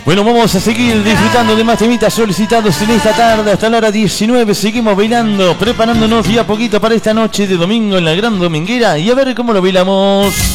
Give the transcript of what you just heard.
Bueno, vamos a seguir disfrutando de más temitas solicitados en esta tarde hasta la hora 19. Seguimos bailando, preparándonos ya poquito para esta noche de domingo en la Gran Dominguera y a ver cómo lo bailamos.